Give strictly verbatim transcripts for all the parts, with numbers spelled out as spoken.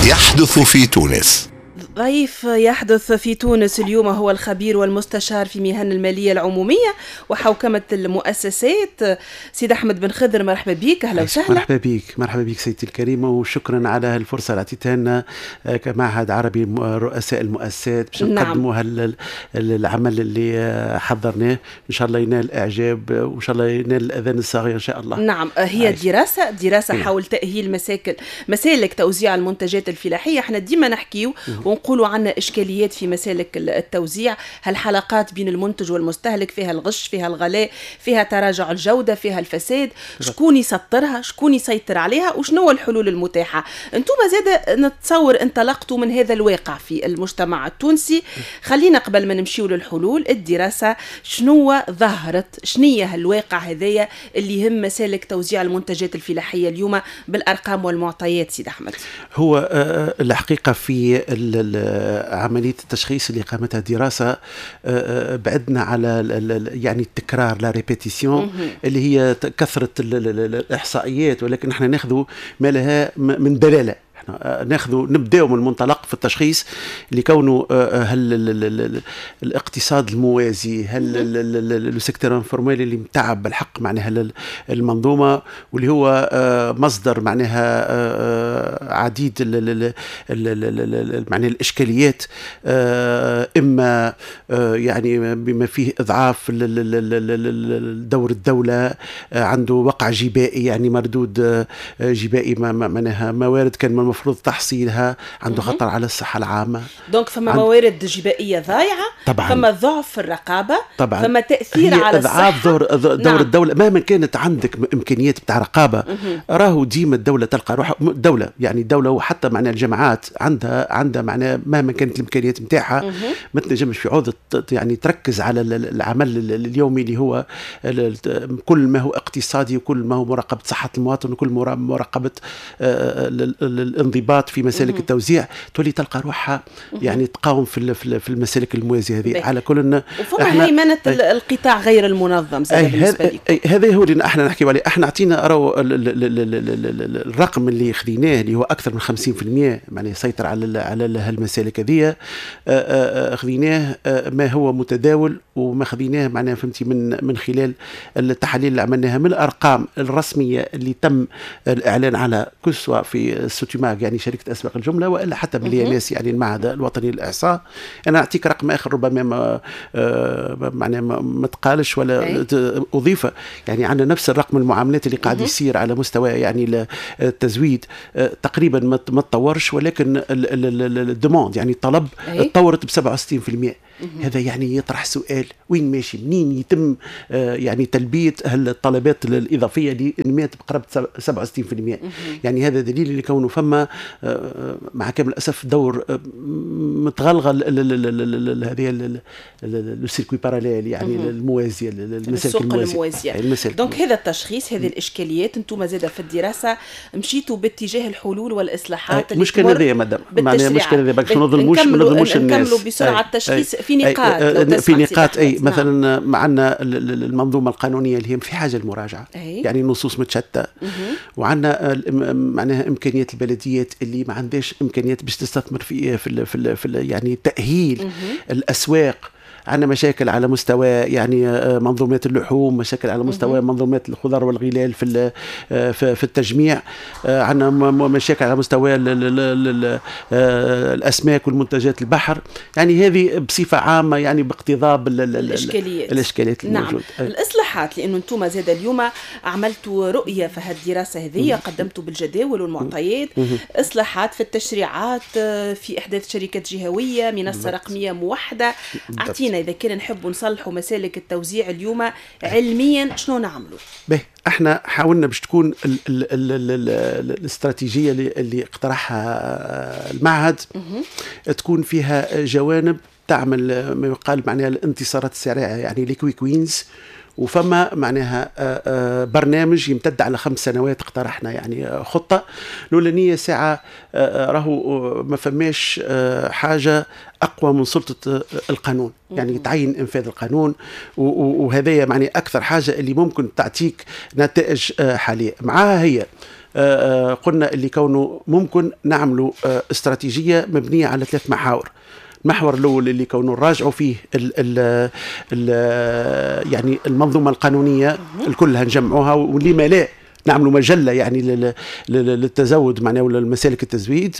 يحدث في تونس. ضيف يحدث في تونس اليوم هو الخبير والمستشار في مهن المالية العمومية وحوكمة المؤسسات سيد أحمد بن خضر. مرحبا بك، أهلا وسهلا. مرحبا بك مرحبا بك سيدتي الكريمة، وشكرا على الفرصة اللي اعطيتها لنا كمعهد عربي رؤساء المؤسسات باش نقدموا نعم. العمل اللي حضرناه إن شاء الله ينال إعجاب وإن شاء الله ينال الأذان الصاغية إن شاء الله. نعم، هي عايز. دراسة دراسة نعم. حول تأهيل مساكل مسالك توزيع المنتجات الفلاحية. احنا ديما نحكيو ونقولوا عنا إشكاليات في مسالك التوزيع، هالحلقات بين المنتج والمستهلك، فيها الغش، فيها الغلاء، فيها تراجع الجودة، فيها الفساد. شكون يسطرها، شكون يسيطر عليها، وشنو الحلول المتاحة؟ انتم زاد نتصور انطلقتوا من هذا الواقع في المجتمع التونسي. خلينا قبل ما نمشيو للحلول الدراسة شنو ظهرت، شنية هالواقع هذايا اللي يهم مسالك توزيع المنتجات الفلاحية اليوم بالأرقام والمعطيات سيد أحمد؟ هو الحقيقة في عملية التشخيص اللي قامتها الدراسة بعدنا على يعني التكرار، لا ريبيتيسيون اللي هي كثرة الإحصائيات، ولكن احنا ناخذ ما لها من دلالة. ناخذوا نبداو من المنطلق في التشخيص اللي كونه هل الاقتصاد الموازي، هل السيكتور انفورمال اللي متعب بالحق معناها المنظومه، واللي هو مصدر معناها عديد معناها الاشكاليات، اما يعني بما فيه اضعاف دور الدوله، عنده وقع جبائي يعني مردود جبائي معناها موارد كان المفروض تحصيلها، عنده خطر على الصحة العامة. دونك فما عند... موارد جبائية ضايعة طبعا، فما ضعف في الرقابة طبعا، فما تأثير على الصحة، دور, دور نعم. الدولة مهما كانت عندك إمكانيات بتاع رقابة، راهو ديما الدولة تلقى روحها الدولة يعني الدولة وحتى معناها الجامعات عندها عندها معناها مهما كانت الإمكانيات بتاعها ما تنجمش في عوض يعني تركز على العمل اليومي اللي هو كل ما هو اقتصادي وكل ما هو مراقبة صحة المواطن وكل مراقبة الانضباط في مسالك التوزيع، تولي تلقى روحها يعني تقاوم في في المسالك الموازيه هذه. على كل وفما هيمنه القطاع غير المنظم زي بالنسبه لكم. هذا هو اللي احنا نحكي عليه. احنا اعطينا راهو الرقم اللي خذيناه اللي هو اكثر من خمسين بالمئة معناه يسيطر على على هالمسالك هذه. خذيناه ما هو متداول وما خذيناه معناه فهمتي من من خلال التحاليل اللي عملناها من الارقام الرسميه اللي تم الاعلان على كسوة في ستوماغ يعني شركة أسواق الجملة، وإلا حتى بالياناس يعني المعهد الوطني للإحصاء. أنا أعطيك رقم آخر ربما ما آه معناه ما تقالش ولا أضيف، يعني عندنا نفس الرقم المعاملات اللي قاعد يصير على مستوى يعني التزويد آه تقريبا ما تطورش، ولكن الديموند يعني الطلب تطورت ب سبعة وستين بالمئة. هذا يعني يطرح سؤال وين ماشي، منين يتم آه يعني تلبية الطلبات الإضافية اللي نميت بقرب سبعة وستين بالمئة. يعني هذا دليل اللي كونه فما آه مع كامل الأسف دور آه متغلغل هذه السيركوي باراليل يعني الموازية المسالك الموازية. دونك هذا التشخيص، هذه الإشكاليات، أنتم زادة في الدراسة مشيتوا باتجاه الحلول والإصلاحات. آه مشكلة ذي مدام معناها مشكلة ذي باش نظلموش ما نظلموش الناس. نكملوا بسرعة التشخيص في نقاط في نقاط أي مثلا معنا المنظومة القانونية اللي هي في حاجة للمراجعة، يعني نصوص متشتتة، وعندنا معناها إمكانيات البلديات اللي ما عندهاش إمكانيات باش تستثمر في في في, في يعني تأهيل الأسواق. عندنا مشاكل على مستوى يعني منظومات اللحوم، مشاكل على مستوى منظومات الخضار والغلال في في التجميع، عندنا مشاكل على مستوى الأسماك والمنتجات البحر. يعني هذه بصفة عامة يعني باقتضاب الإشكاليات الإشكاليات الموجودة. نعم. الإصلاحات، لأنه أنتم زاد اليوم عملتوا رؤية في هالدراسة هذه، قدمتوا بالجداول والمعطيات، إصلاحات في التشريعات، في إحداث شركات جهوية، منصة رقمية موحدة. أعطينا إذا كنا نحب نصلحوا مسالك التوزيع اليوم علميا شنو نعملوا؟ به احنا حاولنا باش تكون ال ال ال ال ال الاستراتيجية اللي, اللي اقترحها المعهد تكون فيها جوانب تعمل ما يقال معناها الانتصارات السريعة يعني لكويك وينز، وفما معناها برنامج يمتد على خمس سنوات. اقترحنا يعني خطة الأولانية ساعة راهو ما فماش حاجة أقوى من سلطة القانون، يعني تعين إنفاذ القانون، وهذا يعني أكثر حاجة اللي ممكن تعطيك نتائج حالية. معها هي قلنا اللي كونه ممكن نعملوا استراتيجية مبنية على ثلاث محاور. المحور الأول اللي كونه نراجعوا فيه ال ال ال يعني المنظومة القانونية الكل هنجمعوها، ولما لا نعملوا مجله يعني للتزود معناه ولا المسالك التزويد.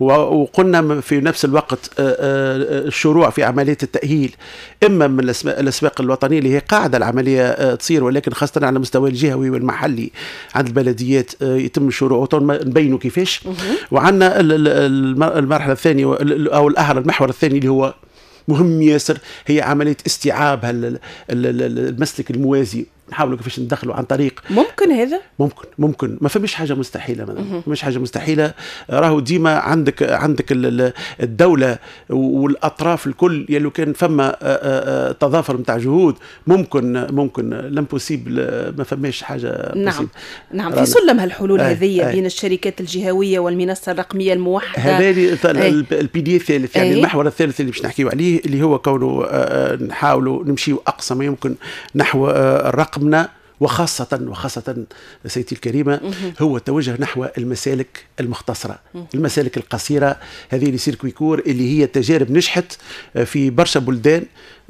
وقلنا في نفس الوقت الشروع في عمليه التاهيل اما من الاسواق الوطنيه اللي هي قاعده العمليه تصير، ولكن خاصه على المستوى الجهوي والمحلي عند البلديات يتم الشروع نبينوا كيفاش. وعندنا المرحله الثانيه او الاحرى المحور الثاني اللي هو مهم ياسر، هي عمليه استيعاب المسلك الموازي، نحاولوا كيفاش ندخلوا عن طريق. ممكن هذا؟ ممكن ممكن ما فماش حاجه مستحيله، ما فماش حاجه مستحيله. راهو ديما عندك عندك الدوله والاطراف الكل يلو كان فما تضافر نتاع جهود ممكن ممكن لامبوسيبل، ما فماش حاجه. نعم نعم في سلم هالحلول آه هذه آه بين الشركات الجهويه والمنصه الرقميه الموحده. هذا البي دي الثالث يعني المحور الثالث اللي باش نحكيو عليه اللي هو كونه نحاولوا نمشيو اقصى ما يمكن نحو الرقم رقمنا، وخاصة وخاصة سيدتي الكريمة هو التوجه نحو المسالك المختصرة، المسالك القصيرة، هذه اللي سيركوي كور اللي هي تجارب نجحت في برشا بلدان.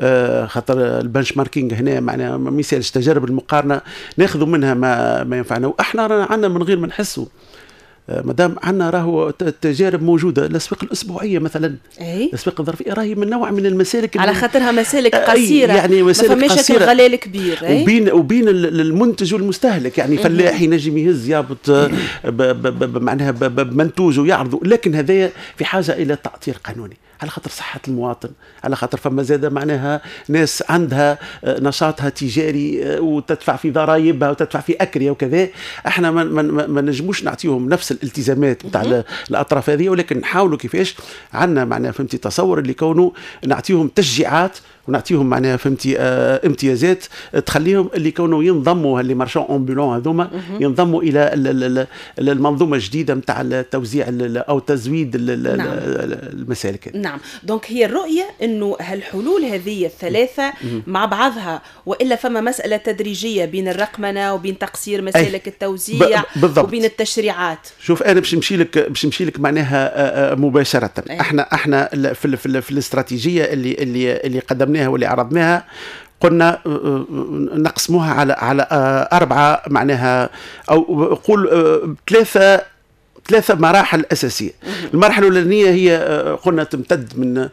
خاطر البنش ماركينج هنا معناها ما يسالش، تجارب المقارنة ناخذوا منها ما ما ينفعنا، واحنا عندنا من غير ما نحسوا مدام عندنا راهو التجارب موجوده. الاسواق الاسبوعيه مثلا، الاسواق الظرفيه راهي من نوع من المسالك على خاطرها مسالك قصيره، يعني مسالك ما فماش غلال كبير، وبين وبين المنتج والمستهلك، يعني فلاح ينجم يهز يابط معناها بمنتوج ويعرضه، لكن هذا في حاجه الى تاطير قانوني على خاطر صحة المواطن، على خاطر فما زادة معناها ناس عندها نشاطها تجاري وتدفع في ضرائبها وتدفع في أكرية وكذا. احنا ما, ما, ما نجموش نعطيهم نفس الالتزامات بتاع الأطراف هذه، ولكن نحاولوا كيفاش عندنا معناها فهمتي تصور اللي كونه نعطيهم تشجيعات ونعطيهم معناها فهمتي آه امتيازات تخليهم اللي كانوا ينضموا اللي مارشون امبولون هذوما ينضموا الى المنظومه الجديده نتاع التوزيع او تزويد نعم. المسالك. نعم، دونك هي الرؤيه انه هالحلول هذه الثلاثه مع بعضها، والا فما مساله تدريجيه بين الرقمنه وبين تقصير مسالك التوزيع وبين التشريعات. شوف انا باش نمشي لك باش نمشي لك معناها مباشره. أي. احنا احنا في في, في الاستراتيجيه اللي اللي اللي قدمناها واللي عرضناها قلنا نقسموها على على أربعة معناها أو قول ثلاثة ثلاثة مراحل أساسية. المرحلة الأولانية هي قلنا تمتد من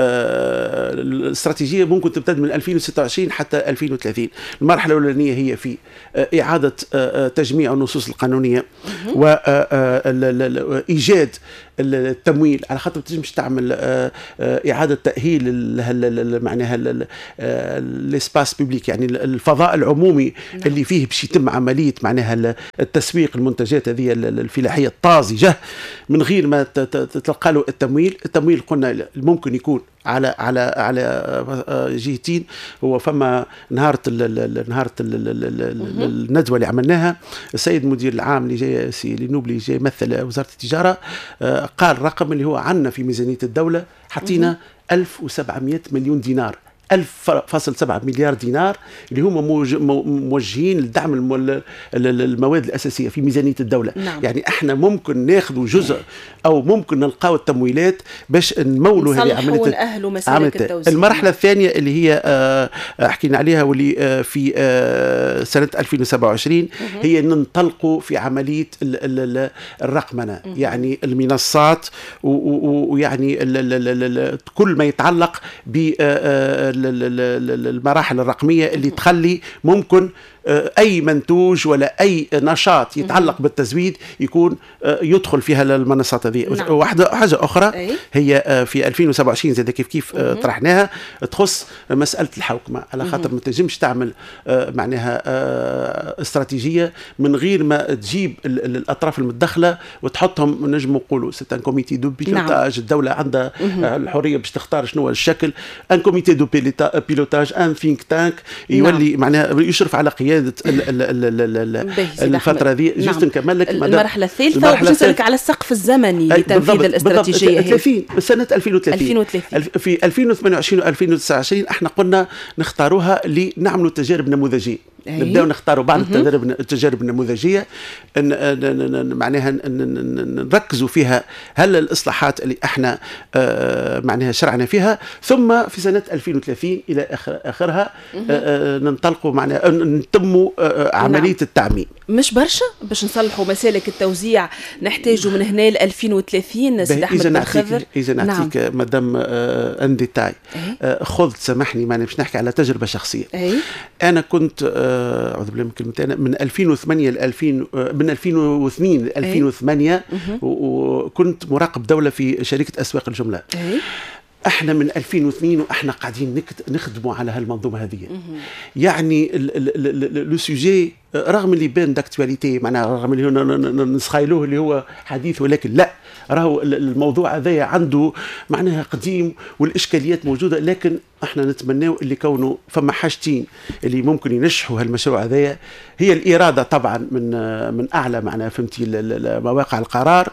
الاستراتيجية ممكن تمتد من ألفين وستة وعشرين حتى ألفين وثلاثين. المرحلة الأولانية هي في إعادة تجميع النصوص القانونية وإيجاد التمويل، على خاطر تنجمش تعمل إعادة تأهيل معناها الاسباس بيبليك، يعني الفضاء العمومي اللي فيه باش يتم عملية معناها التسويق المنتجات هذه الفلاحية الطازجة من غير ما تلقى له التمويل. التمويل قلنا ممكن يكون على على على جهتين. هو فما نهارة نهارة الندوة اللي عملناها السيد المدير العام اللي جاي سي لنوبلي جاي يمثل وزارة التجارة قال رقم اللي هو عندنا في ميزانية الدولة حطينا ألف وسبعمائة مليون دينار، ألف فاصل سبعة مليار دينار اللي هم موجهين لدعم المواد الأساسية في ميزانية الدولة. نعم. يعني احنا ممكن ناخذ جزء أو ممكن نلقاو التمويلات باش نمولوا هذه عملية أهل مسالك التوزيع. المرحلة الثانية اللي هي حكينا عليها واللي في سنة ألفين وسبعة وعشرين هي ننطلقوا في عملية الرقمنة، يعني المنصات ويعني كل ما يتعلق ب المراحل الرقمية اللي تخلي ممكن أي منتوج ولا أي نشاط يتعلق بالتزويد يكون يدخل فيها المنصات هذه. نعم. واحدة حاجة أخرى أي. هي في ألفين وسبعة وعشرين زي كيف كيف طرحناها تخص مسألة الحوكمة، على خاطر ما تنجمش تعمل معناها استراتيجية من غير ما تجيب الأطراف المتدخلة وتحطهم نجم نقولوا سيتان كوميتي دو بيلوتاج. الدولة عندها الحرية باش تختار شنو الشكل، ان كوميتي دو بيلوتاج، ان ثينك تانك يولي نعم. معناها يشرف على قيادة الفترة هذه. جست نكمل لك المرحلة الثالثة وباش نسألك على السقف الزمني لتنفيذ الاستراتيجية ثلاثين سنة ألفين وثلاثين. في ألفين وثمانية وعشرين و ألفين وتسعة وعشرين احنا قلنا نختاروها لنعملوا تجارب نموذجية. نبداو نختاروا بعض التجارب التجارب النموذجيه معناها نركزوا فيها هل الاصلاحات اللي احنا معناها شرعنا فيها، ثم في سنه ألفين وثلاثين الى اخر اخرها ننطلقوا معناها نتموا عمليه نعم. التعميم. مش برشا باش نصلحوا مسالك التوزيع، نحتاجوا من هنا ل ألفين وثلاثين. سيد احمد بن خضر، اذا نعطيك نعم. مدام ان ديتاي خذ سامحني ماني باش نحكي على تجربه شخصيه. أي. انا كنت اعوذ بالله من كلمتين من ألفين وثمانية ل ألفين من ألفين واثنين ل ألفين وثمانية وكنت مراقب دوله في شركه اسواق الجمله. أي. احنا من ألفين واثنين واحنا قاعدين نخدموا على هالمنظومه هذه. يعني لو سوجي رغم اللي بان داكتواليتي معناها رغم اللي نسخايلوه اللي هو حديث، ولكن لا راهو الموضوع هذايا عنده معناها قديم والاشكاليات موجوده، لكن احنا نتمناو اللي كونه فما حاجتين اللي ممكن ينجحوا هالمشروع هذايا، هي الاراده طبعا من من اعلى معناها فهمتي مواقع القرار،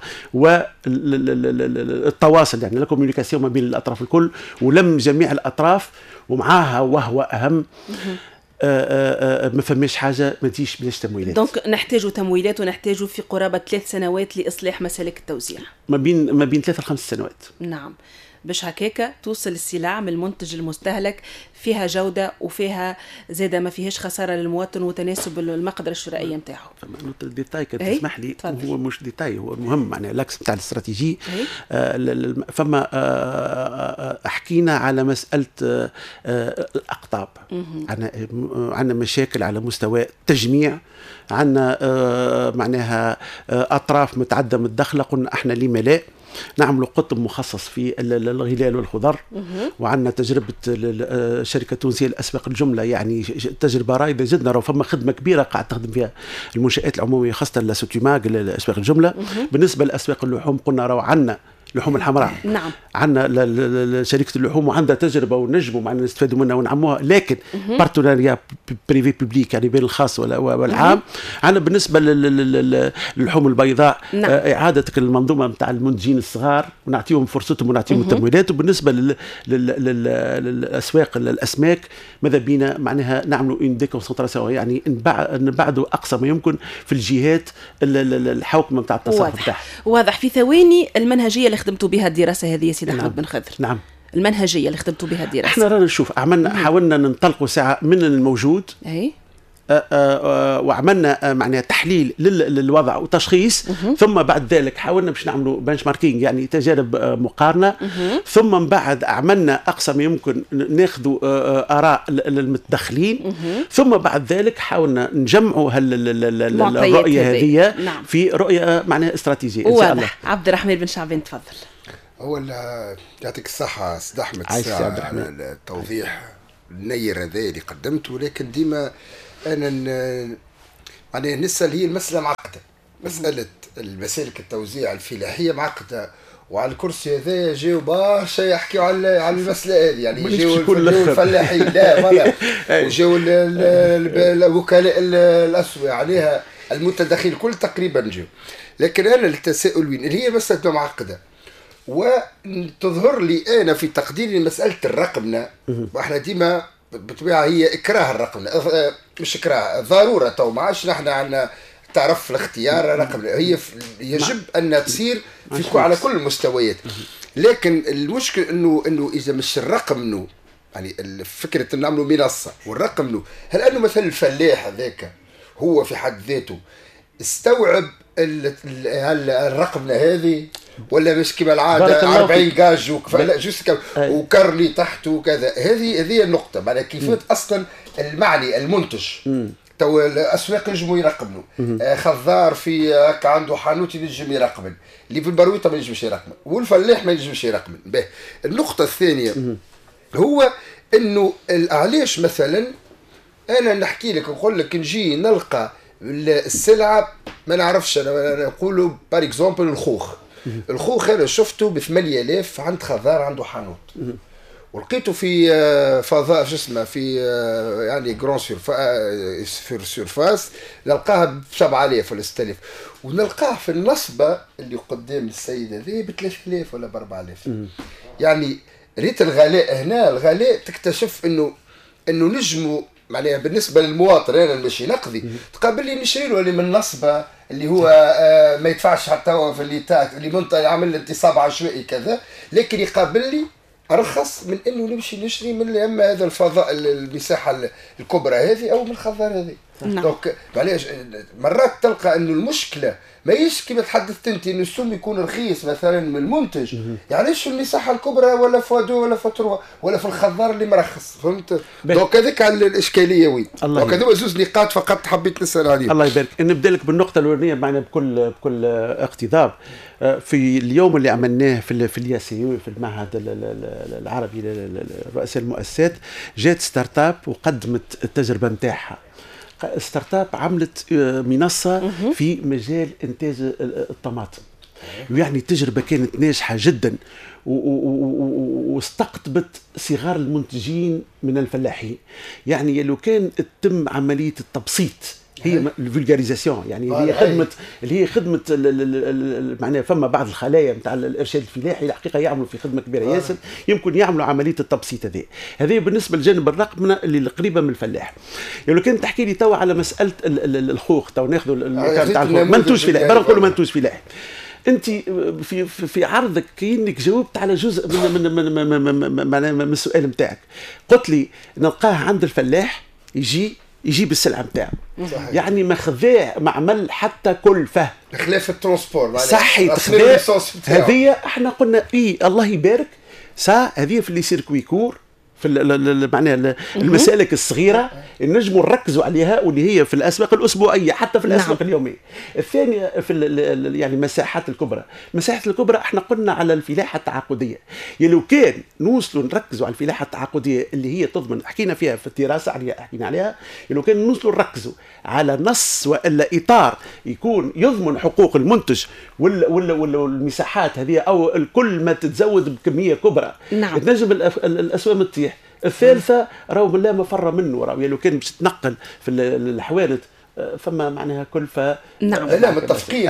والتواصل يعني الكوميونيكاسيون ما بين الاطراف الكل ولم جميع الاطراف، ومعاها وهو اهم آآ آآ ما فماش حاجه ما تجيش بلاش تمويلات. دونك نحتاجوا تمويلات ونحتاجوا في قرابه ثلاث سنوات لاصلاح مسالك التوزيع، ما بين ما بين ثلاث لخمس سنوات. نعم، باش هكاكا توصل السلع من المنتج المستهلك فيها جودة وفيها زادة ما فيهاش خسارة للمواطن وتناسب المقدرة الشرائية نتاعه. فما نوت الديتاي كان تسمح لي، هو مش ديتاي، هو مهم معناها لاكس نتاع الاستراتيجي. آه فما آه حكينا على مسألة آه الأقطاب. عندنا عندنا مشاكل على مستوى التجميع، عندنا آه معناها آه أطراف متعدمة الدخل، قلنا احنا لما لا نعملوا قطب مخصص في الغلال والخضر، وعندنا تجربة الشركة التونسية لأسواق الجملة، يعني تجربة رائدة جدا، راه فما خدمة كبيرة قاعد تخدم فيها المنشآت العمومية خاصة لاسوتيماغ لأسواق الجملة. بالنسبة لأسواق اللحوم قلنا راه عندنا اللحوم الحمراء، نعم عندنا شركه اللحوم وعندها تجربه ونجموا معنا نستفادوا منها ونعموها، لكن بارتناريا بريفي بوبليك يعني بين الخاص والعام. عندنا بالنسبه للحوم البيضاء نعم. اعاده المنظومه نتاع المنتجين الصغار ونعطيهم فرصتهم ونعطيهم التمويلات. وبالنسبه للاسواق الاسماك ماذا بينا معناها نعملوا اون ديكونسنتراسيون، يعني نبعدوا اقصى ما يمكن في الجهات الحوكمه نتاع التصرف تاعها. واضح. في ثواني المنهجيه اللي خدمتوا بها الدراسه هذه سيد احمد بن خضر. نعم، المنهجيه اللي خدمتوا بها الدراسه. احنا رانا نشوف عملنا حاولنا ننطلقوا ساعه من الموجود، اي آآ آآ وعملنا معناها تحليل للوضع وتشخيص، ثم بعد ذلك حاولنا باش نعملوا بنش ماركينج يعني تجارب مقارنه، ثم من بعد عملنا اقصى ما يمكن ناخذوا اراء المتدخلين، ثم بعد ذلك حاولنا نجمعوا الرؤيه هذه نعم. في رؤيه معناها استراتيجيه ان شاء الله. عبد الرحمن بن شعبان تفضل. اول يعطيك الصحه سيد احمد الساعه على التوضيح النير هذا اللي قدمته، ولكن ديما انا معناها نسال هي المساله معقده، مساله المسالك التوزيع الفلاحيه معقده، وعلى الكرسي هذا جاو برشا يحكيوا على على المساله هذه، يعني جاو الفلاحين لا ولا وجاو الوكلاء الاسواق عليها المتدخلين كل تقريبا جاو، لكن انا التساؤل وين اللي هي مساله معقده، وتظهر لي انا في تقديري مساله الرقمنه، واحنا ديما بالطبيعه هي اكراه الرقمنه، مش اكراه ضروره، تو ما عادش نحن عندنا تعرف الاختيار رقم، هي يجب ان تصير في على كل المستويات، لكن المشكل انه انه اذا مش الرقم انه يعني فكره انه نعملوا منصه والرقم انه هل انه مثلا الفلاح هذاك هو في حد ذاته استوعب الرقمنه هذه ولا مش كما العاده أربعين جاج لا جوست وكرلي تحته وكذا. هذه هذه النقطه معناها كيفاش اصلا المعني المنتج تو الاسواق ينجموا يرقموا، خضار في هكا عنده حانوت ينجم يرقم، اللي في البرويطه ما ينجمش يرقم، والفلاح ما ينجمش يرقم. به النقطه الثانيه هو انه علاش مثلا انا نحكي لك نقول لك نجي نلقى السلعه ما نعرفش انا نقولوا بار اكزومبل الخوخ الخوخ انا شفته ب ثمانية آلاف عند خضار عنده حانوت، ولقيته في فضاء شو اسمه في يعني جران سيرفاس نلقاها ب سبعة آلاف ولا ستة آلاف، ونلقاه في النصبه اللي قدام السيد هذه ب ثلاثة آلاف ولا ب أربعة آلاف. يعني ريت الغلاء هنا، الغلاء تكتشف انه انه نجموا معناها بالنسبه للمواطن انا نمشي نقضي تقابل لي نشري له اللي من نصبه اللي هو آه ما يدفعش حتى هو في اللي تاك اللي منطقه يعمل انتصاب عشوائي كذا، لكن يقابل لي ارخص من انه نمشي نشري من اما هذا الفضاء المساحه الكبرى هذه او من الخضار هذه. دونك معليش مرات تلقى انه المشكله ماهيش كيما تحدثت انت انه السم يكون رخيص مثلا من المنتج، يعني في المساحه الكبرى ولا فودو ولا فوتروا ولا في الخضار اللي مرخص، فهمت؟ دونك هذيك على الاشكاليه وين؟ دونك هذوما زوز نقاط فقط حبيت نسال عليهم. الله يبارك. نبدا لك بالنقطه الاولانيه معنا بكل بكل اقتضاب. في اليوم اللي عملناه في في الياسيو في المعهد العربي لرؤساء المؤسسات جات ستارت اب وقدمت التجربه نتاعها. ستارت اب عملت منصه في مجال انتاج الطماطم، يعني التجربه كانت ناجحه جدا واستقطبت صغار المنتجين من الفلاحين. يعني لو كان تتم عمليه التبسيط هي الفولغاريزاسيون، يعني هي خدمه اللي هي خدمه معناها فما بعض الخلايا نتاع الارشاد الفلاحي الحقيقه يعملوا في خدمه كبيره ياسر، يمكن يعملوا عمليه التبسيط هذه هذه بالنسبه للجانب الرقمنه اللي قريبه من الفلاح. يعني لو كان تحكي لي تو على مساله الخوخ، تو ناخذوا المكان نتاع الخوخ منتوج فلاحي، برا نقولوا منتوج فلاحي. انت في في عرضك كأنك جاوبت على جزء من من من من, من, من, من السؤال نتاعك. قلت لي نلقاه عند الفلاح يجي يجيب السلعه نتاعو، يعني ما خذاه ما عمل حتى كلفه خلاف الترونسبور صحي تخذاه. هذه احنا قلنا ايه الله يبارك سا هذه في لي سيركوي كور في معناها المسالك الصغيره نجموا نركزوا عليها واللي هي في الاسواق الاسبوعيه حتى في الاسواق نعم. اليوميه. الثانيه في يعني المساحات الكبرى، المساحات الكبرى احنا قلنا على الفلاحه التعاقديه. يعني لو كان نوصلوا نركزوا على الفلاحه التعاقديه اللي هي تضمن، حكينا فيها في الدراسه عليها حكينا عليها، يعني لو كان نوصلوا نركزوا على نص والا اطار يكون يضمن حقوق المنتج ولا ولا ولا المساحات هذه او كل ما تتزود بكميه كبرى نعم. تنجم الاسواق تطيح. الثالثه راهو لا مفر منه، راهو لو كان باش تنقل في الحوانت فما معناها كلفه نعم. لا متفقين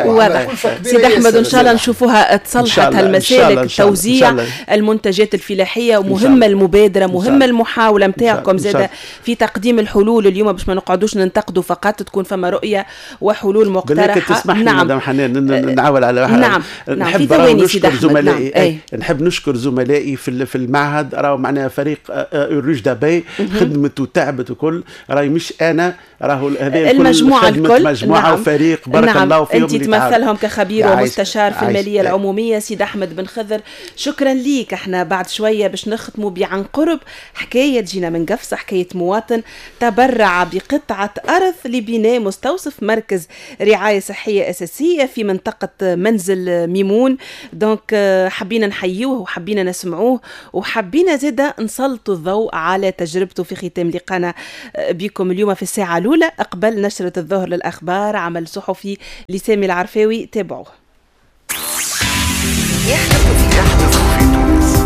سيد احمد ان شاء الله نشوفوها تصلحت هالمسالك توزيع المنتجات الفلاحيه، ومهمه المبادره مهمه المحاوله نتاعكم زاده في تقديم الحلول اليوم باش ما نقعدوش ننتقدوا فقط، تكون فما رؤيه وحلول مقترحه. تسمح لي نعم. مدام حنان نعاول على واحد نعم. نحب نعم. نشكر زملائي نعم. أي. نحب نشكر زملائي في في المعهد، راهو معناها فريق روج دابي خدمت وتعبت وكل، راهي مش انا راهو هذا المجموعه الكل مجموعه نعم. وفريق بارك نعم. الله فيهم. انت تمثلهم كخبير ومستشار في الماليه عايز. العموميه سيد احمد بن خضر، شكرا ليك. احنا بعد شويه باش نختموا بعن قرب حكايه تجينا من قفصه، حكايه مواطن تبرع بقطعه ارض لبناء مستوصف مركز رعايه صحيه اساسيه في منطقه منزل ميمون. دونك حبينا نحيوه وحبينا نسمعوه وحبينا زاده نسلطوا الضوء على تجربته في ختام لقانا بكم اليوم في الساعه الاولى قبل نشره الظهر للاخبار. عمل صحفي لسامي العرفاوي، تابعوه. يحدث في تونس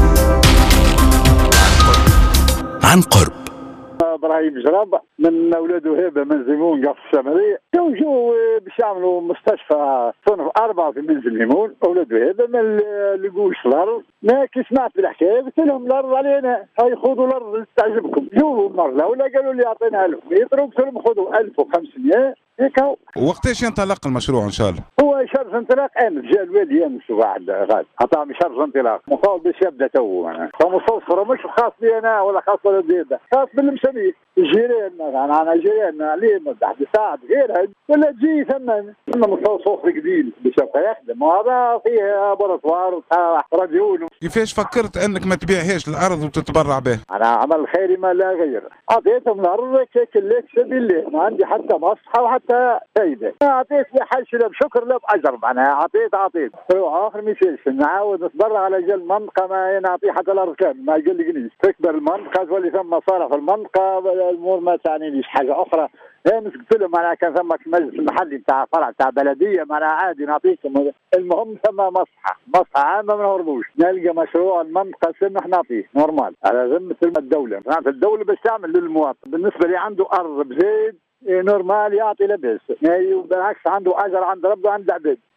عن قرب. ابراهيم جراب من اولاد وهبه من زيمون قف الشماليه، جو جو باش يعملوا مستشفى صنف اربعه في منزل ميمون اولاد وهبه ما لقوش الارض. ما كي سمعت بالحكايه قلت لهم الارض علينا، هاي خذوا الارض اللي تعجبكم. جو المره الاولى قالوا لي اعطينا ألف متر، قلت لهم خذوا ألف وخمسمائة هيك. وقتاش ينطلق المشروع ان شاء الله؟ هو شرط انطلاق امس، جاء الوالي امس واحد غاد عطاهم شرط انطلاق مفاوض باش يبدا تو. معناها فمستوصف مش خاص بي انا ولا خاص ولا زياده، خاص بالمسامير الجيران. انا انا جيران عليه بعد ساعه غيرها ولا تجي ثم ثم مستوصف جديد باش يبقى يخدم، وهذا فيه لابوراتوار راديول. كيفاش فكرت انك ما تبيعهاش الارض وتتبرع به؟ انا عمل خيري ما لا غير، اعطيتهم الارض كلك سبيل الله، ما عندي حتى مصلحه وحتى فايده. اعطيت لي حل شلب شكر له باجر، معناها اعطيت اعطيت اخر مثال نعاود نتبرع على جل المنطقه ما نعطي حتى الارض كامل ما يقلقنيش. تكبر المنطقه تولي ثم مصالح في المنطقه، الامور ما تعنينيش حاجه اخرى. امس قلت لهم معناها كان ثم المجلس المحلي بتاع فرع بتاع بلديه معناها عادي نعطيكم، المهم ثم مصلحه مصلحه عامه ما نهربوش، نلقى مشروع المنطقه سمح نعطيه نورمال على ذمه الدوله. معناتها الدوله باش تعمل للمواطن بالنسبه اللي عنده ارض بزيد نورمال يعطي لبس، بالعكس عنده اجر عند ربه عند عباد.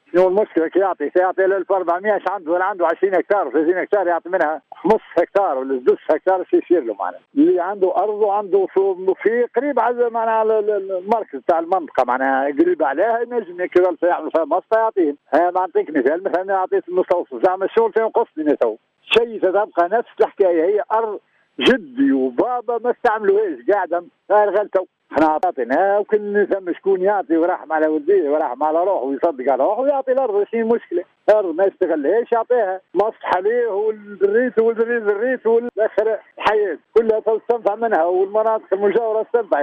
شنو المشكله كي يعطي سيعطي ل ألف وأربعمية اش عنده ولا عنده عشرين هكتار ثلاثين هكتار يعطي منها نص هكتار ولا سدس هكتار اش يصير له معناها اللي عنده ارض وعنده في قريب على معناها المركز تاع المنطقه معناها قريب عليها ينجم كذا يعمل فيها مصطة يعطيه. ما نعطيك مثال مثلا اعطيت المستوصف زعما الشغل فين قصدي تو شيء تبقى نفس الحكايه هي ارض جدي وبابا ما استعملوهاش قاعده غير غلطوا احنا عطيناه وكل ثم شكون يعطي ورحم على ولديه ورحم على روحه ويصدق على روحه ويعطي الارض شنو المشكله؟ الارض ما يستغلهاش يعطيها مصلحه عليه والريت والريت الريت والاخر الحياه كلها تستنفع منها والمناطق المجاوره تستنفع.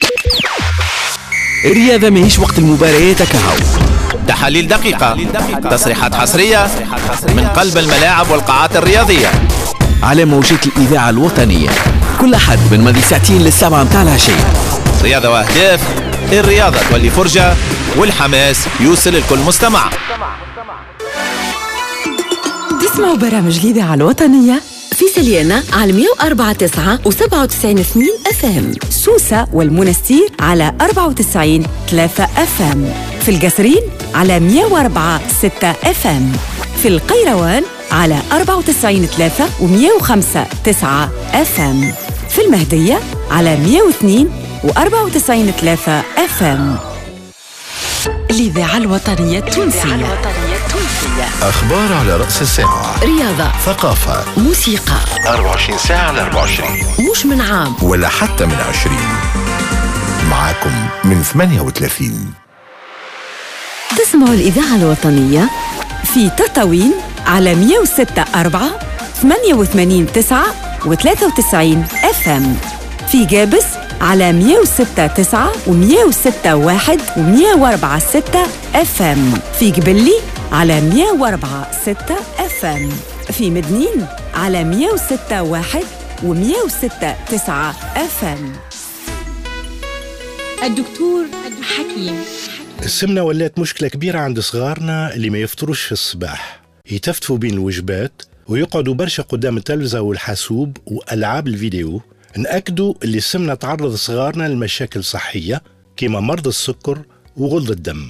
الرياضة ماهيش وقت المباريات كهو. تحاليل دقيقة، تصريحات حصرية من قلب الملاعب والقاعات الرياضية على موجات الإذاعة الوطنية كل أحد من ماضي ساعتين للسبعة متاع العشية. رياضة وأهداف، الرياضة تولي فرجة والحماس يوصل لكل مستمع. تسمعوا برامج الإذاعة الوطنية في سليانة على مية وأربعة تسعة وسبعة وتسعين اثنين اف ام، سوسة والمنستير على أربعة وتسعين ثلاثة اف ام، في القصرين على مية وأربعة ستة اف ام، في القيروان على أربعة وتسعين ثلاثة ومية وخمسة تسعة اف ام، في المهدية على مية واثنين وأربعة وتسعين ثلاثة اف ام. الإذاعة الوطنية التونسية. أخبار على رأس الساعة، رياضة، ثقافة، موسيقى، أربعة وعشرين ساعة على أربعة وعشرين، مش من عام ولا حتى من عشرين، معاكم من ثمانية وثلاثين. تسمعوا الإذاعة الوطنية في تطاوين على مية وستة أربعة ثمانية وثمانين تسعة وثلاثة وتسعين اف ام، في جابس على مية وستة تسعة ومية وستة واحد ومية وأربعة ستة اف ام، في قبلي على مية وأربعة ستة اف ام، في مدنين على مية وستة واحد ومية وستة تسعة اف ام. الدكتور حكيم. السمنة ولات مشكلة كبيرة عند صغارنا اللي ما يفطروش في الصباح، يتفتفوا بين الوجبات ويقعدوا برشا قدام التلفزة والحاسوب وألعاب الفيديو. نأكدوا اللي السمنة تعرض صغارنا لمشاكل صحية كما مرض السكر وغلظ الدم.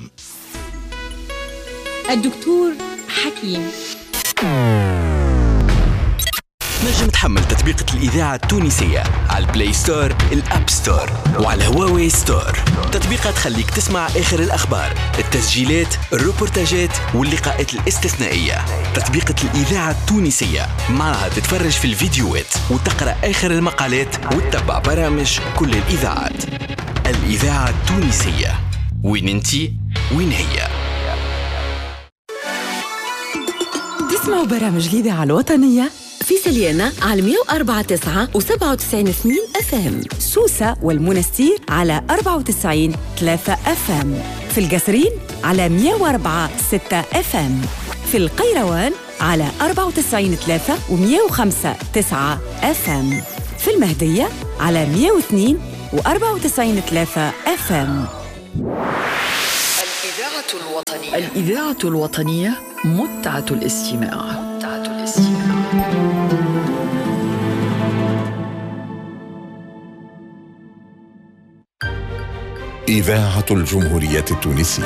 الدكتور حكيم. نجم تحمل تطبيق الإذاعة التونسية على البلاي ستور، الأب ستور، وعلى هواوي ستور. تطبيقات تخليك تسمع آخر الأخبار، التسجيلات، الروبورتاجات واللقاءات الاستثنائية. تطبيق الإذاعة التونسية معها تتفرج في الفيديوهات وتقرأ آخر المقالات وتتبع برامج كل الإذاعات. الإذاعة التونسية، وين انتي وين هي. تسمعوا برامج الإذاعة الوطنية في سليانة على مية وأربعة تسعة وسبعة وتسعين اثنين اف ام، سوسة والمنستير على أربعة وتسعين ثلاثة اف ام، في القصرين على مية وأربعة ستة اف ام، في القيروان على أربعة وتسعين ثلاثة ومية وخمسة تسعة اف ام، في المهدية على مية واثنين وأربعة وتسعين ثلاثة اف ام. الإذاعة الوطنية. الإذاعة الوطنية متعة الاستماع. متعة الاستماع. إذاعة الجمهورية التونسية.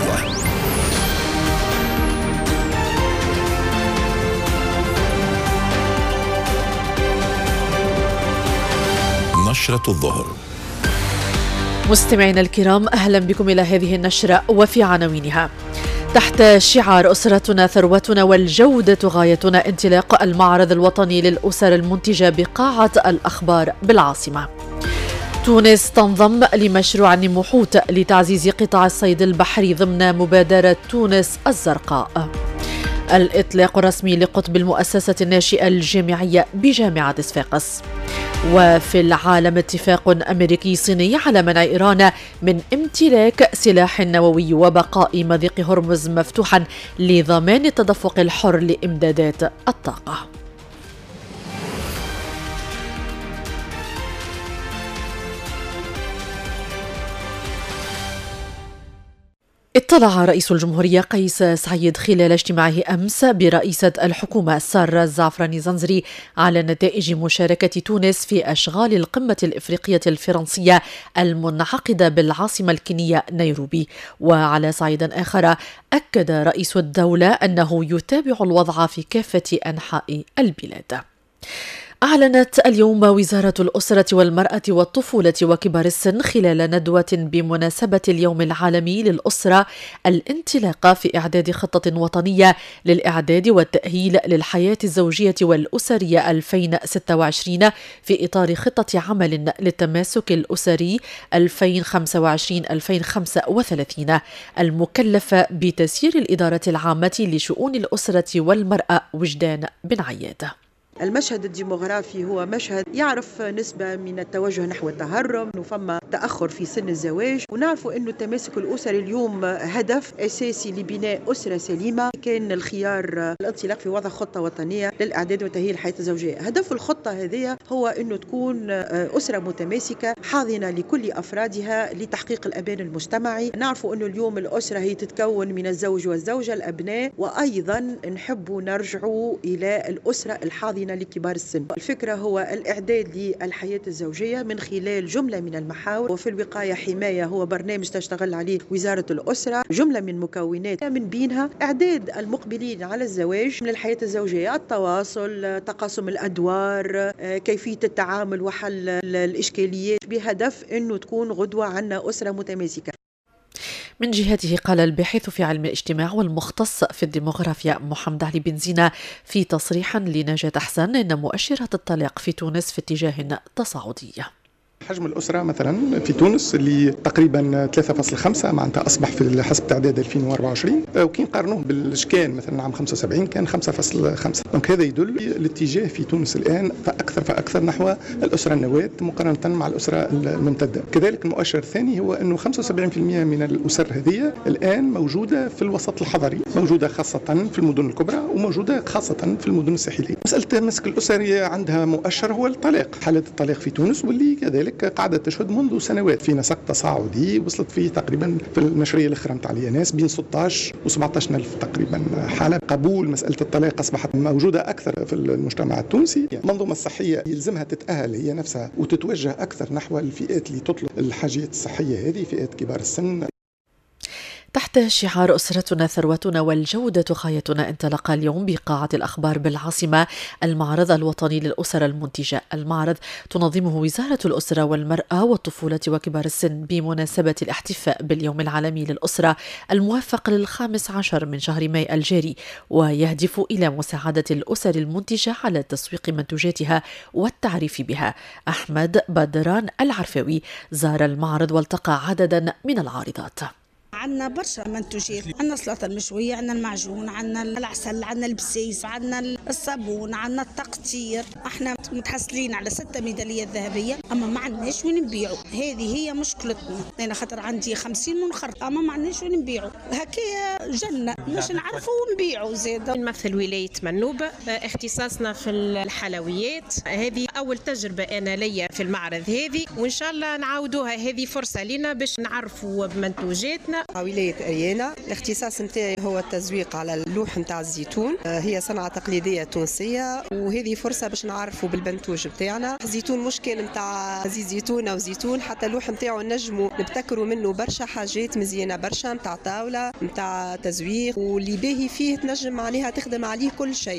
نشرة الظهر. مستمعينا الكرام، أهلا بكم إلى هذه النشرة وفي عناوينها. تحت شعار أسرتنا ثروتنا والجودة غايتنا، انطلاق المعرض الوطني للأسر المنتجة بقاعة الأخبار بالعاصمة. تونس تنضم لمشروع النموحوت لتعزيز قطاع الصيد البحري ضمن مبادرة تونس الزرقاء. الإطلاق الرسمي لقطب المؤسسة الناشئة الجامعية بجامعة صفاقس. وفي العالم اتفاق أمريكي صيني على منع إيران من امتلاك سلاح نووي وبقاء مضيق هرمز مفتوحا لضمان التدفق الحر لإمدادات الطاقة. اطلع رئيس الجمهورية قيس سعيد خلال اجتماعه أمس برئيسة الحكومة سارة الزعفراني زنزري على نتائج مشاركة تونس في أشغال القمة الإفريقية الفرنسية المنعقدة بالعاصمة الكينية نيروبي. وعلى صعيد آخر أكد رئيس الدولة أنه يتابع الوضع في كافة أنحاء البلاد. أعلنت اليوم وزارة الأسرة والمرأة والطفولة وكبار السن خلال ندوة بمناسبة اليوم العالمي للأسرة الانطلاق في إعداد خطة وطنية للإعداد والتأهيل للحياة الزوجية والأسرية ألفين وستة وعشرين في إطار خطة عمل للتماسك الأسري ألفين وخمسة وعشرين ألفين وخمسة وثلاثين المكلفة بتسيير الإدارة العامة لشؤون الأسرة والمرأة وجدان بن عياد. المشهد الديموغرافي هو مشهد يعرف نسبة من التوجه نحو التهرم، وفما تأخر في سن الزواج، ونعرف أنه التماسك الأسري اليوم هدف أساسي لبناء أسرة سليمة. كان الخيار الانطلاق في وضع خطة وطنية للإعداد وتأهيل الحياة الزوجية. هدف الخطة هذه هو أنه تكون أسرة متماسكة حاضنة لكل أفرادها لتحقيق الأمان المجتمعي. نعرف أنه اليوم الأسرة هي تتكون من الزوج والزوجة الأبناء، وأيضا نحب نرجعوا إلى الأسرة الحاضنة لكبار السن. الفكرة هو الإعداد للحياة الزوجية من خلال جملة من المحاور، وفي الوقاية حماية هو برنامج تشتغل عليه وزارة الأسرة، جملة من مكونات من بينها إعداد المقبلين على الزواج من الحياة الزوجية، التواصل، تقاسم الأدوار، كيفية التعامل وحل الإشكاليات، بهدف أنه تكون غدوة عنا أسرة متماسكة. من جهته قال الباحث في علم الاجتماع والمختص في الديموغرافيا محمد علي بن زينة في تصريح لنجاة أحسن إن مؤشرات الطلاق في تونس في اتجاه تصاعدي. حجم الأسرة مثلا في تونس اللي تقريبا ثلاثة فاصلة خمسة معناتها أصبح في حسب تعداد ألفين وأربعة وعشرين، وكي نقارنوه بالإشكال مثلا عام خمسة وسبعين كان خمسة فاصلة خمسة. دونك هذا يدل الاتجاه في تونس الآن فأكثر فأكثر نحو الأسرة النواة مقارنة مع الأسرة الممتدة. كذلك المؤشر الثاني هو أنه خمسة وسبعين بالمئة من الأسر هذه الآن موجودة في الوسط الحضري، موجودة خاصة في المدن الكبرى وموجودة خاصة في المدن الساحلية. مسألة التماسك الأسري عندها مؤشر هو الطلاق، حالة الطلاق في تونس واللي كذلك قاعدة تشهد منذ سنوات في نسق تصاعدي، وصلت فيه تقريبا في النشرية الأخرى نتاع الياناس بين ستة عشر وسبعة عشر ألف تقريبا حالة قبول مسألة الطلاق أصبحت موجودة أكثر في المجتمع التونسي. المنظومة الصحية يلزمها تتأهل هي نفسها وتتوجه أكثر نحو الفئات اللي تطلب الحاجات الصحية هذه، فئات كبار السن. تحت شعار أسرتنا ثروتنا والجودة غايتنا انطلق اليوم بقاعة الأخبار بالعاصمة المعرض الوطني للأسر المنتجة. المعرض تنظمه وزارة الأسرة والمرأة والطفولة وكبار السن بمناسبة الاحتفاء باليوم العالمي للأسرة الموافق للخامس عشر من شهر ماي الجاري، ويهدف إلى مساعدة الأسر المنتجة على تسويق منتوجاتها والتعريف بها. أحمد بدران العرفاوي زار المعرض والتقى عددا من العارضات. عندنا برشا منتوجات، عندنا السلطة المشوية، عندنا المعجون، عندنا العسل، عندنا البسيس، عندنا الصابون، عندنا التقطير. احنا متحصلين على ستة ميداليات ذهبية، اما ما عندناش وين نبيعوا. هذه هي مشكلتنا. انا خاطر عندي خمسين منخرط اما ما عندناش وين نبيعوا. هكايا جنة مش نعرفوا ونبيعوا زيادة. نمثل ولاية منوبة، اختصاصنا في الحلويات. هذه أول تجربة أنا ليا في المعرض هذه، وإن شاء الله نعاودوها. هذه فرصة لنا باش نعرفوا بمنتوجاتنا. ولاية أريانا، الاختصاص نتاعي هو التزويق على اللوح نتاع الزيتون، هي صنعة تقليدية تونسية، وهذه فرصة باش نعرفوا بالمنتوج نتاعنا. الزيتون مش كان نتاع زيت زيتون أو زيتون، حتى اللوح نتاعو نجموا نبتكروا منه برشا حاجات مزيانة برشا نتاع طاولة نتاع تزويق، واللي باهي فيه تنجم عليها تخدم عليه كل شيء.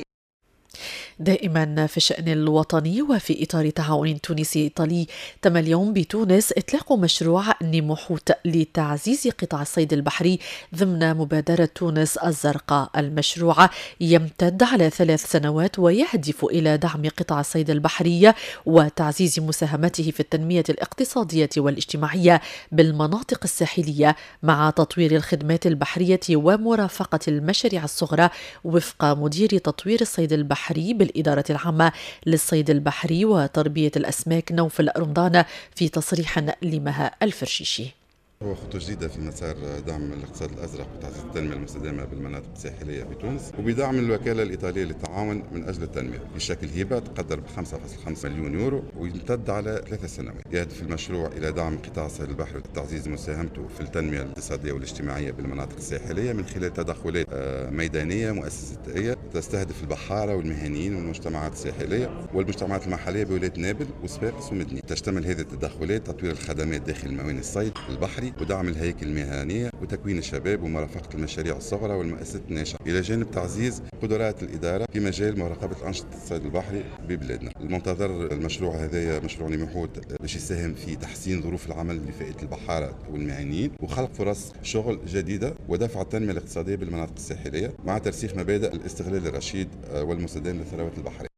دائما في الشأن الوطني وفي إطار تعاون تونسي إيطالي، تم اليوم بتونس إطلاق مشروع نيموحوت لتعزيز قطاع الصيد البحري ضمن مبادرة تونس الزرقاء. المشروع يمتد على ثلاث سنوات ويهدف إلى دعم قطاع الصيد البحري وتعزيز مساهمته في التنمية الاقتصادية والاجتماعية بالمناطق الساحلية مع تطوير الخدمات البحرية ومرافقة المشاريع الصغرى، وفق مدير تطوير الصيد البحري بالإدارة العامة للصيد البحري وتربية الأسماك نوفل رمضان في تصريح لمها الفرشيشي. هو خطوة جديدة في مسار دعم الاقتصاد الأزرق وتعزيز التنمية المستدامة بالمناطق الساحلية في تونس، وبدعم الوكالة الإيطالية للتعاون من أجل التنمية بشكل هبة تقدر ب خمسة فاصلة خمسة مليون يورو ويمتد على ثلاث سنوات. يهدف المشروع إلى دعم قطاع ساحل البحر وتعزيز مساهمته في التنمية الاقتصادية والاجتماعية بالمناطق الساحلية من خلال تدخلات ميدانية مؤسساتية تستهدف البحارة والمهنيين والمجتمعات الساحلية والمجتمعات المحلية بولاية نابل وصفاقس ومدني. تشتمل هذه التدخلات تطوير الخدمات داخل موانئ الصيد البحري ودعم الهيكل المهنية وتكوين الشباب ومرافقة المشاريع الصغرى والمؤسسات الناشئة، إلى جانب تعزيز قدرات الإدارة في مجال مراقبة أنشطة الصيد البحري ببلادنا. المنتظر المشروع هذا مشروع نموحود باش يساهم في تحسين ظروف العمل لفئة البحارة والمهنيين وخلق فرص شغل جديدة ودفع التنمية الاقتصادية بالمناطق الساحلية مع ترسيخ مبادئ الاستغلال الرشيد والمستدام للثروات البحرية.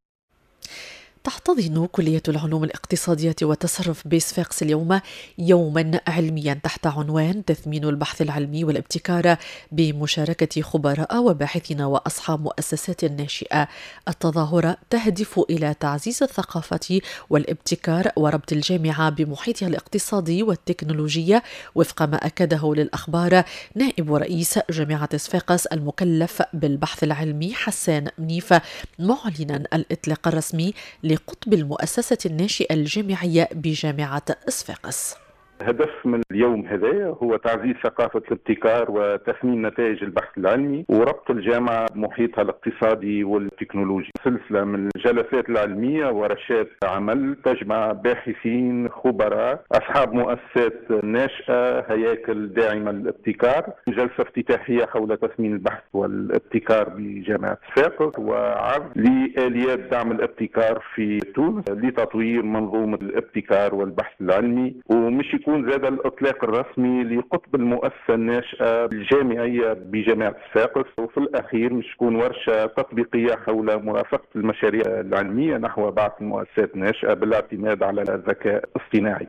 تحتضن كلية العلوم الاقتصادية والتصرف بصفاقس اليوم يوما علميا تحت عنوان تثمين البحث العلمي والابتكار بمشاركة خبراء وباحثين وأصحاب مؤسسات ناشئة. التظاهرة تهدف إلى تعزيز الثقافة والابتكار وربط الجامعة بمحيطها الاقتصادي والتكنولوجيا وفق ما أكده للأخبار نائب رئيس جامعة صفاقس المكلف بالبحث العلمي حسان منيف، معلنا الإطلاق الرسمي لقطب المؤسسة الناشئة الجامعية بجامعة صفاقس. هدف من اليوم هذا هو تعزيز ثقافة الابتكار وتثمين نتائج البحث العلمي وربط الجامعة بمحيطها الاقتصادي والتكنولوجي. سلسلة من الجلسات العلمية ورشات عمل تجمع باحثين خبراء أصحاب مؤسسات ناشئة هياكل داعمة للابتكار. جلسة افتتاحية حول تثمين البحث والابتكار بجامعة صفاقس وعرض لآليات دعم الابتكار في تونس لتطوير منظومة الابتكار والبحث العلمي. ومش يكون زاد الإطلاق الرسمي لقطب المؤسسة الناشئة الجامعية بجامعة صفاقس، وفي الأخير مش تكون ورشة تطبيقية حول مرافقة المشاريع العلمية نحو بعث المؤسسات الناشئة بالاعتماد على الذكاء الاصطناعي.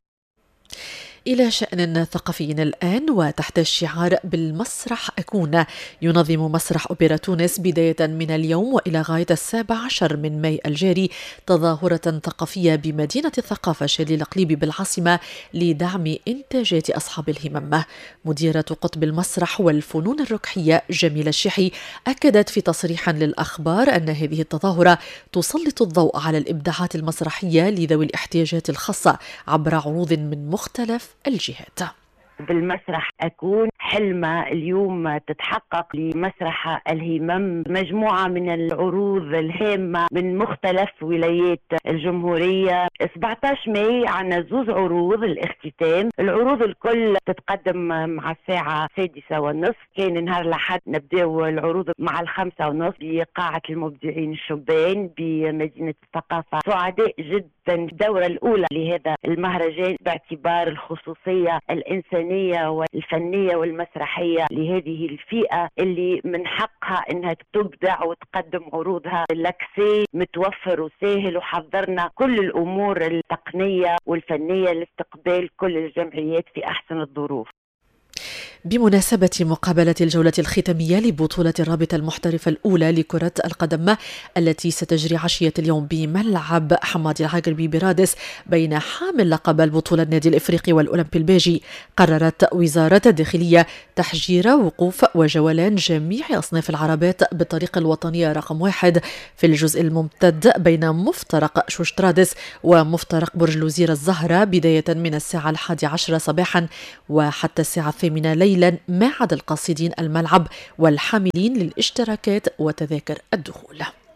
إلى شأن ثقافي الآن وتحت الشعار بالمسرح أكون، ينظم مسرح أوبرا تونس بداية من اليوم وإلى غاية السابع عشر من ماي الجاري تظاهرة ثقافية بمدينة الثقافة شليل القليبي بالعاصمة لدعم إنتاجات أصحاب الهمم. مديرة قطب المسرح والفنون الركحية جميلة الشيحي أكدت في تصريح للأخبار أن هذه التظاهرة تسلط الضوء على الإبداعات المسرحية لذوي الاحتياجات الخاصة عبر عروض من مختلف الجهات. بالمسرح أكون حلمة اليوم تتحقق لمسرح الهمم، مجموعة من العروض الهامة من مختلف ولايات الجمهورية. سبعة عشر ماي عنا زوز عروض الاختتام، العروض الكل تتقدم مع الساعة السادسة والنصف، كان نهار الأحد نبدأ العروض مع الخمسة ونصف بقاعة المبدعين الشبان بمدينة الثقافة. سعداء جدا الدورة الأولى لهذا المهرجان باعتبار الخصوصية الإنسانية والفنية والمسرحية لهذه الفئة اللي من حقها إنها تبدع وتقدم عروضها. اللاكسي متوفر وسهل وحضرنا كل الأمور التقنية والفنية لاستقبال كل الجمعيات في أحسن الظروف. بمناسبة مقابلة الجولة الختامية لبطولة الرابطة المحترفة الأولى لكرة القدم التي ستجري عشية اليوم بملعب حمادي العقربي برادس بين حامل لقب البطولة النادي الإفريقي والأولمبي الباجي، قررت وزارة الداخلية تحجير وقوف وجولان جميع أصناف العربات بالطريق الوطنية رقم واحد في الجزء الممتد بين مفترق شوشترادس ومفترق برج الوزير الزهرة بداية من الساعة الحادية عشرة صباحا وحتى الساعة الثامنة ليلا، ما عدا القاصدين الملعب والحاملين للاشتراكات وتذاكر الدخول.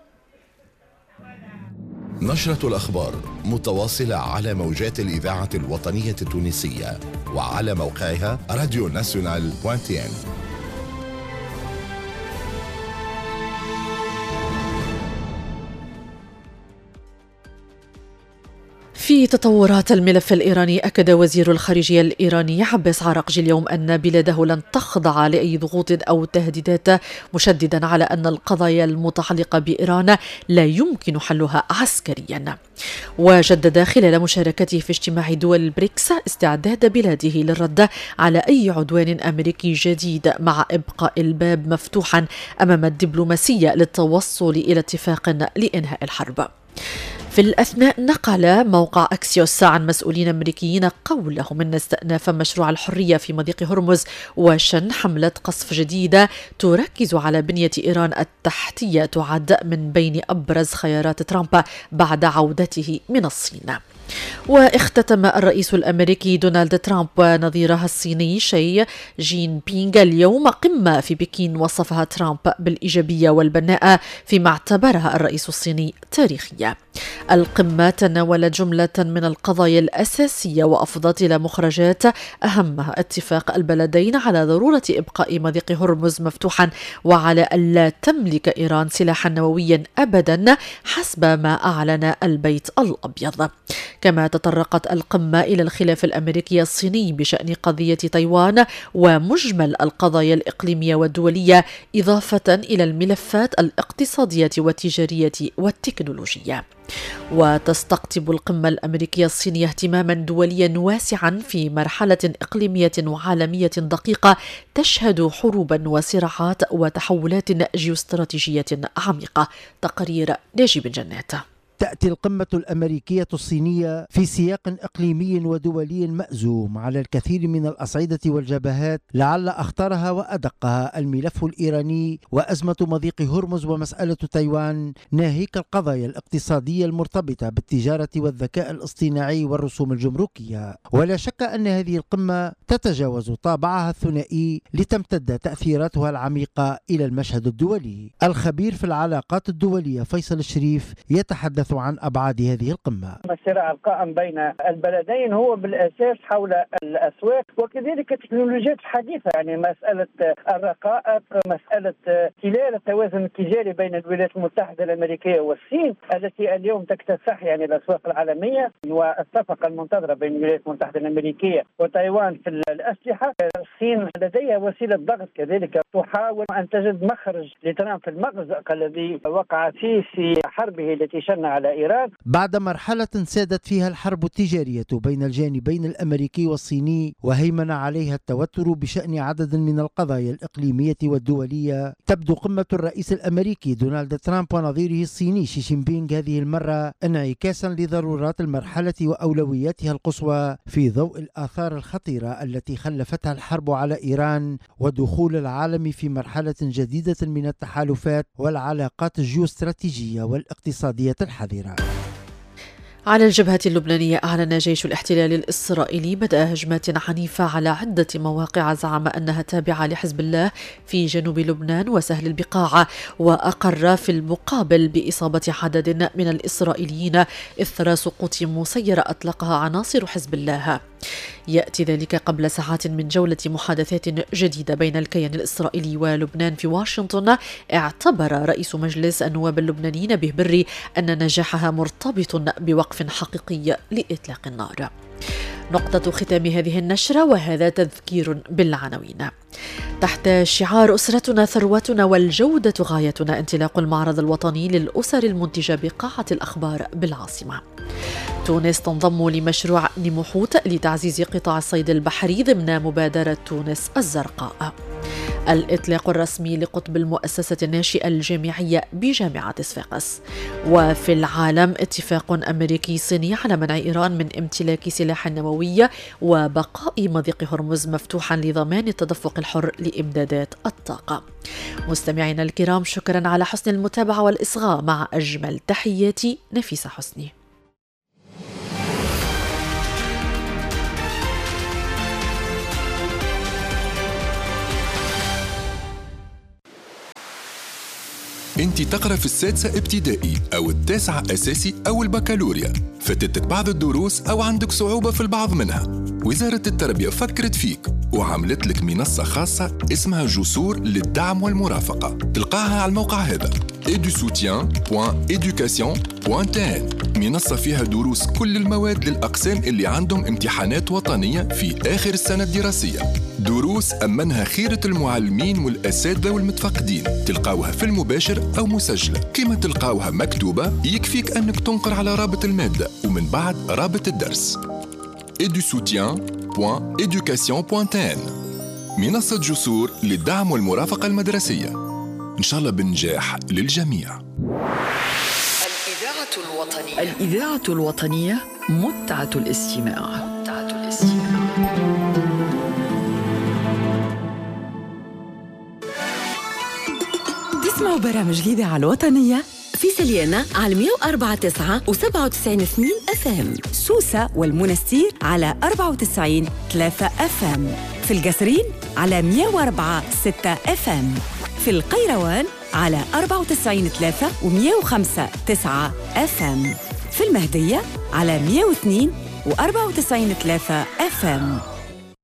نشرة الأخبار متواصلة على موجات الإذاعة الوطنية التونسية وعلى موقعها راديو ناسيونال دوت تي ان. في تطورات الملف الإيراني، أكد وزير الخارجية الإيراني عباس عراقجي اليوم أن بلاده لن تخضع لأي ضغوط أو تهديدات، مشددا على أن القضايا المتعلقة بإيران لا يمكن حلها عسكريا. وجدد خلال مشاركته في اجتماع دول البريكس استعداد بلاده للرد على أي عدوان أمريكي جديد، مع إبقاء الباب مفتوحا أمام الدبلوماسية للتوصل إلى اتفاق لإنهاء الحرب. في الأثناء نقل موقع أكسيوس عن مسؤولين أمريكيين قولهم أن استئناف مشروع الحرية في مضيق هرمز وشن حملة قصف جديدة تركز على بنية إيران التحتية تعد من بين أبرز خيارات ترامب بعد عودته من الصين. واختتم الرئيس الأمريكي دونالد ترامب ونظيره الصيني شي جين بينغ اليوم قمة في بكين وصفها ترامب بالإيجابية والبناءة فيما اعتبرها الرئيس الصيني تاريخية. القمة تناولت جملة من القضايا الأساسية وأفضت إلى مخرجات أهمها اتفاق البلدين على ضرورة إبقاء مضيق هرمز مفتوحا وعلى ألا تملك إيران سلاحا نوويا أبدا حسب ما أعلن البيت الأبيض. كما تطرقت القمة إلى الخلاف الأمريكي الصيني بشأن قضية تايوان ومجمل القضايا الإقليمية والدولية إضافة إلى الملفات الاقتصادية والتجارية والتكنولوجية. وتستقطب القمة الأمريكية الصينية اهتماما دوليا واسعا في مرحلة إقليمية وعالمية دقيقة تشهد حروبا وصراعات وتحولات جيوستراتيجية عميقة. تقرير ناجي بن جنات. تأتي القمة الأمريكية الصينية في سياق إقليمي ودولي مأزوم على الكثير من الأصعدة والجبهات، لعل أخطرها وأدقها الملف الإيراني وأزمة مضيق هرمز ومسألة تايوان، ناهيك القضايا الاقتصادية المرتبطة بالتجارة والذكاء الاصطناعي والرسوم الجمركية. ولا شك أن هذه القمة تتجاوز طابعها الثنائي لتمتد تأثيراتها العميقة إلى المشهد الدولي. الخبير في العلاقات الدولية فيصل الشريف يتحدث عن أبعاد هذه القمة. الصراع القائم بين البلدين هو بالأساس حول الأسواق وكذلك التكنولوجيات الحديثة، يعني مسألة الرقائق، مسألة خلال التوازن التجاري بين الولايات المتحدة الأمريكية والصين التي اليوم تكتسح يعني الأسواق العالمية، والصفقة المنتظرة بين الولايات المتحدة الأمريكية وتايوان في الأسلحة. الصين لديها وسيلة ضغط كذلك تحاول أن تجد مخرج لترامب في المأزق الذي وقع فيه في حربه التي شن على إيران. بعد مرحلة سادت فيها الحرب التجارية بين الجانبين الأمريكي والصيني وهيمن عليها التوتر بشأن عدد من القضايا الإقليمية والدولية، تبدو قمة الرئيس الأمريكي دونالد ترامب ونظيره الصيني شي جين بينغ هذه المرة انعكاسا لضرورات المرحلة وأولوياتها القصوى في ضوء الآثار الخطيرة التي خلفتها الحرب على إيران ودخول العالم في مرحلة جديدة من التحالفات والعلاقات الجيوستراتيجية والاقتصادية الحذرة. على الجبهة اللبنانية أعلن جيش الاحتلال الإسرائيلي بدء هجمات عنيفة على عدة مواقع زعم أنها تابعة لحزب الله في جنوب لبنان وسهل البقاع، وأقر في المقابل بإصابة عدد من الإسرائيليين إثر سقوط مسيرة أطلقها عناصر حزب الله. يأتي ذلك قبل ساعات من جولة محادثات جديدة بين الكيان الإسرائيلي ولبنان في واشنطن. اعتبر رئيس مجلس النواب اللبنانيين به بري أن نجاحها مرتبط بوقف حقيقي لإطلاق النار. نقطة ختام هذه النشرة وهذا تذكير بالعناوين. تحت شعار أسرتنا ثروتنا والجودة غايتنا، انطلاق المعرض الوطني للأسر المنتجة بقاعة الأخبار بالعاصمة. تونس تنضم لمشروع نموحوت لتعزيز قطاع الصيد البحري ضمن مبادرة تونس الزرقاء. الإطلاق الرسمي لقطب المؤسسة الناشئة الجامعية بجامعة صفاقس. وفي العالم اتفاق أمريكي صيني على منع إيران من امتلاك سلاح نووي وبقاء مضيق هرمز مفتوحا لضمان التدفق الحر لإمدادات الطاقة. مستمعينا الكرام، شكرا على حسن المتابعة والإصغاء، مع أجمل تحياتي نفيسة حسني. انت تقرأ في السادسة ابتدائي أو التاسعة أساسي أو البكالوريا، فاتتك بعض الدروس أو عندك صعوبة في البعض منها. وزارة التربية فكرت فيك وعملت لك منصة خاصة اسمها جسور للدعم والمرافقة، تلقاها على الموقع هذا ايدو سوتيان دوت إيدوكاسيون دوت تي إن. منصة فيها دروس كل المواد للأقسام اللي عندهم امتحانات وطنية في آخر السنة الدراسية. دروس أمنها خيرة المعلمين والأساتذة والمتفقدين، تلقاوها في المباشر أو مسجلة. كما تلقاوها مكتوبة يكفيك أنك تنقر على رابط المادة ومن بعد رابط الدرس ايدو سوتيان دوت إيدوكاسيون دوت تي إن. منصة جسور للدعم والمرافقة المدرسية، إن شاء الله بنجاح للجميع. الإذاعة الإذاعة الوطنية الإذاعة الوطنية متعة الاستماع متعة الاستماع. تسمعوا برامج الإذاعة الوطنية في سليانة على مية وأربعة تسعة وسبعة وتسعين اثنين اف ام، سوسة والمنستير على أربعة وتسعين ثلاثة اف ام، في القصرين على مية وأربعة ستة اف ام، في القيروان على أربعة وتسعين ثلاثة ومية وخمسة تسعة اف ام، في المهدية على مية واثنين وأربعة وتسعين ثلاثة اف ام.